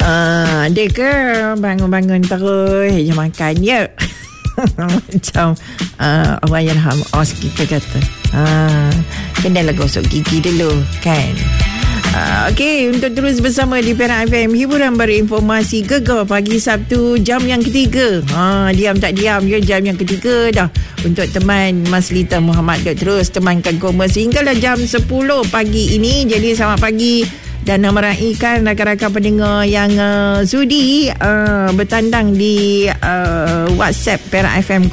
Ada ke bangun-bangun terus je makan je? Macam orang yang os kita kata. Kenalah gosok gigi dulu kan. Okey, untuk terus bersama di Perak FM, hiburan berinformasi gegar pagi Sabtu jam yang ketiga. Diam tak diam je jam yang ketiga dah. Untuk teman Mas Lita Muhammad duk terus temankan koma sehinggalah jam 10 pagi ini. Jadi selamat pagi dan meraihkan rakan-rakan pendengar yang sudi bertandang di WhatsApp Perak FM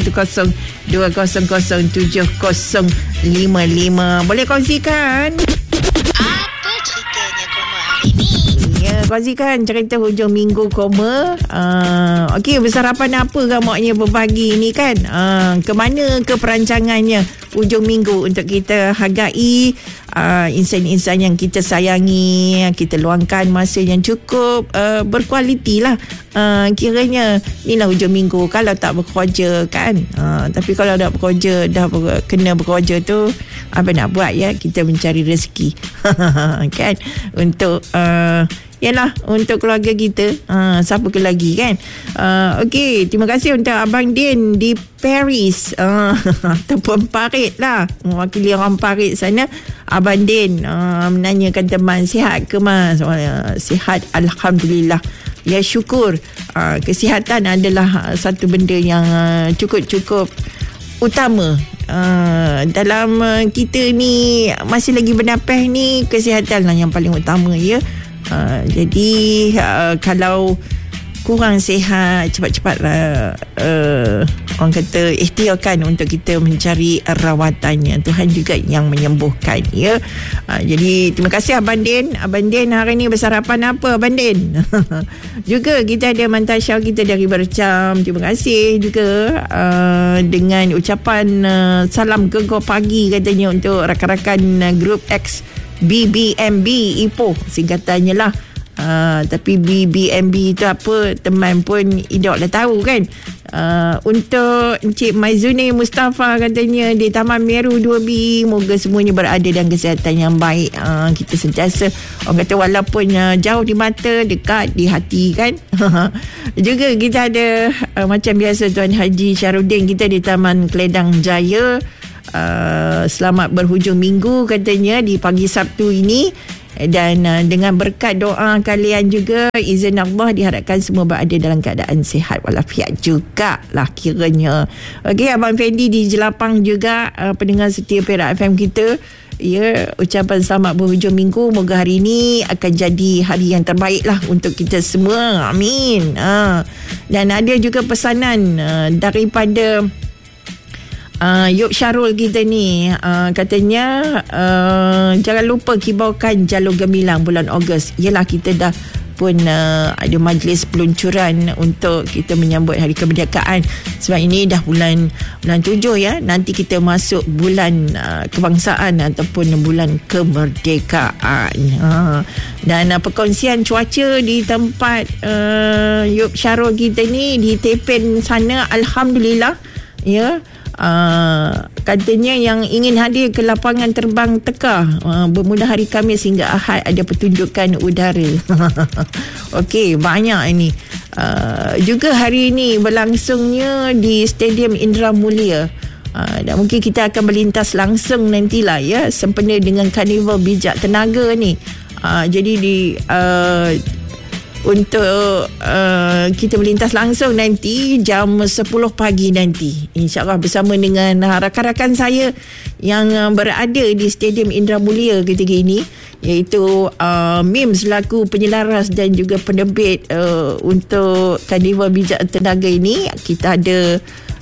0102007055. Boleh kongsikan? Apa ceritanya koma hari ni? Ya, kongsikan cerita hujung minggu koma. Okey, bersarapan apa gamaknya berpagi ni kan? Ke mana ke perancangannya hujung minggu untuk kita hargai insan-insan yang kita sayangi, kita luangkan masa yang cukup berkualiti lah. Kiranya inilah hujung minggu kalau tak bekerja kan. Tapi kalau dah bekerja, kena bekerja tu, apa nak buat ya, kita mencari rezeki kan, untuk yalah, untuk keluarga kita. Siapa ke lagi kan. Okey, terima kasih untuk Abang Din di Paris, ataupun Parit lah, mewakili orang Parit sana. Abang Din menanyakan teman sihat ke mas. Sihat, Alhamdulillah. Ya, syukur. Kesihatan adalah satu benda yang cukup utama dalam kita ni. Masih lagi bernafas ni, kesihatan lah yang paling utama ya. Jadi kalau kurang sihat, cepat-cepatlah orang kata ikhtiarkan untuk kita mencari rawatannya. Tuhan juga yang menyembuhkan ya. Jadi terima kasih Abang Din. Abang Din hari ni bersarapan apa Abang Din? Juga kita ada Mantasya kita dari Bercam. Terima kasih juga dengan ucapan salam gegar pagi katanya untuk rakan-rakan grup X BBMB Ipoh singkatannya lah. Tapi BBMB tu apa, teman pun Idok dah tahu kan. Untuk Encik Maizuni Mustafa katanya di Taman Meru 2B, moga semuanya berada dalam kesihatan yang baik. Kita sentiasa, orang kata, walaupun jauh di mata, dekat di hati kan. Juga kita ada macam biasa Tuan Haji Syarudin kita di Taman Keledang Jaya. Selamat berhujung minggu katanya di pagi Sabtu ini. Dan dengan berkat doa kalian juga, izin Allah, diharapkan semua berada dalam keadaan sihat walafiat jugalah kiranya. Okey, Abang Fendi di Jelapang juga, pendengar setia Perak FM kita. Ya, ucapan selamat berhujung minggu. Moga hari ini akan jadi hari yang terbaik lah untuk kita semua. Amin. Dan ada juga pesanan daripada Yop Syarul kita ni, katanya jangan lupa kibarkan jalur gemilang bulan Ogos. Yelah, kita dah pun ada majlis peluncuran untuk kita menyambut Hari Kemerdekaan. Sebab ini dah bulan 7 ya. Nanti kita masuk bulan kebangsaan ataupun bulan kemerdekaan. Dan perkongsian cuaca di tempat Yop Syarul kita ni di Tepen sana, Alhamdulillah ya. Katanya yang ingin hadir ke lapangan terbang Tekah bermula hari Khamis hingga Ahad ada pertunjukan udara. Okey, banyak ini. Juga hari ini berlangsungnya di Stadium Indra Mulia. Dan mungkin kita akan melintas langsung nantilah ya, sempena dengan Karnival Bijak Tenaga ni. Jadi untuk kita melintas langsung nanti jam 10 pagi nanti, InsyaAllah bersama dengan rakan-rakan saya yang berada di Stadium Indra Mulia ketika ini, iaitu Mim selaku penyelaras dan juga penerbit untuk Karnival Bijak Tenaga ini. Kita ada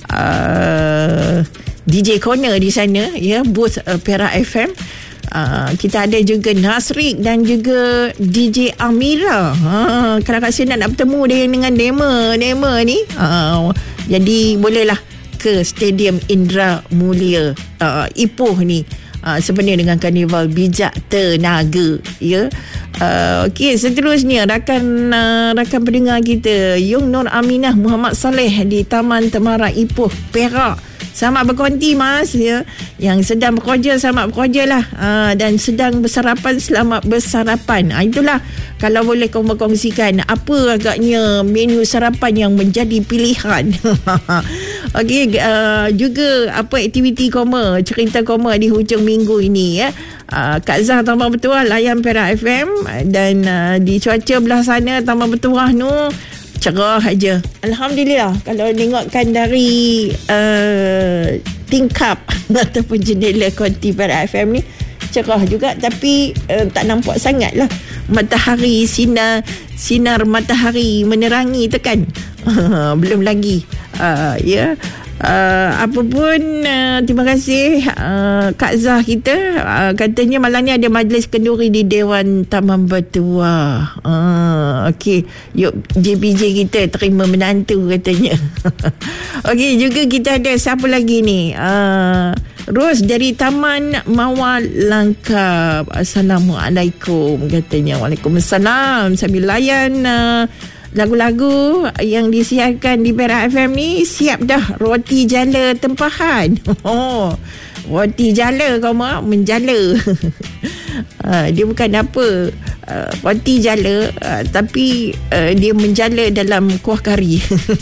DJ Corner di sana ya, booth Perak FM. Kita ada juga Nasrik dan juga DJ Amira. Kadang-kadang saya nak bertemu dengan Nema ni. Jadi bolehlah ke Stadium Indra Mulia Ipoh ni sebenarnya dengan Karnival Bijak Tenaga ya. Okey, seterusnya rakan pendengar kita Yung Nur Aminah Muhammad Saleh di Taman Temara Ipoh Perak. Selamat berkonti Mas ya. Yang sedang bekerja selamat bekerja lah. Dan sedang bersarapan selamat bersarapan. Itulah kalau boleh kau berkongsikan apa agaknya menu sarapan yang menjadi pilihan. Okey, juga apa aktiviti koma, cerita koma di hujung minggu ini ya. Kak Zah tambah bertuah layan Perak FM dan di cuaca belah sana tambah bertuah tu cerah aja. Alhamdulillah kalau tengokkan dari tingkap ataupun jendela konti Perak FM ni cerah juga, tapi tak nampak sangat lah matahari, sinar matahari menerangi tekan. Belum lagi ya. Apa pun terima kasih Kak Zah kita, katanya malam ni ada majlis kenduri di Dewan Taman Bertuah. Okey, yuk JPJ kita terima menantu katanya. Okey, juga kita ada siapa lagi ni, Ros dari Taman Mawar Langkap. Assalamualaikum katanya. Waalaikumsalam. Sambil layan lagu-lagu yang disiarkan di Perak FM ni, siap dah roti jala tempahan. Roti jala kau mahu menjala. Dia bukan apa roti jala, tapi dia menjala dalam kuah kari.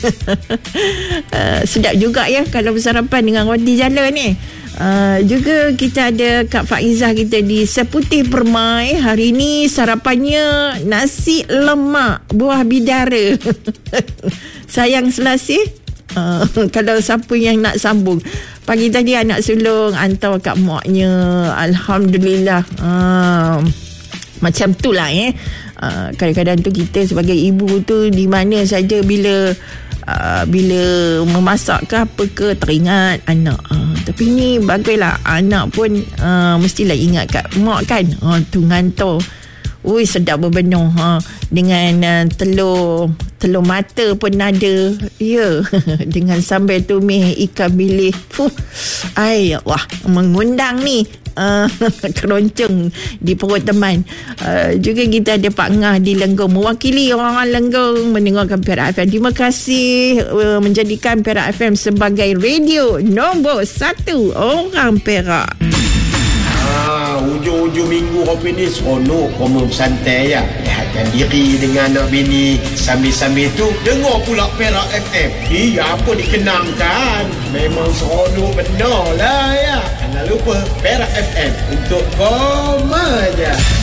Sedap juga ya kalau bersarapan dengan roti jala ni. Juga kita ada Kak Faizah kita di Seputih Permai. Hari ni sarapannya nasi lemak buah bidara. Sayang selasih. Kalau siapa yang nak sambung, pagi tadi anak sulung hantar kat maknya. Alhamdulillah. Macam tu lah kadang-kadang tu kita sebagai ibu tu di mana saja bila memasak ke apa ke teringat anak. Tapi ni baguslah anak pun mestilah ingat kat mak kan. Tu ngantor. Ui, sedap berbenuh dengan telur mata pun ada. Ya. Dengan sambal tumis ikan bilis. Ai Allah, mengundang ni. Keroncong di perut teman. Juga kita ada Pak Ngah di Lenggong, mewakili orang-orang Lenggong mendengarkan Perak FM. Terima kasih menjadikan Perak FM sebagai radio nombor 1 orang Perak. Hujung-hujung minggu kopi ni seronok koma bersantai ya. Rehatkan diri dengan anak bini. Sambil-sambil tu dengar pula Perak FM. Apa dikenangkan. Memang seronok benar lah ya. Jangan lupa Perak FM untuk koma je.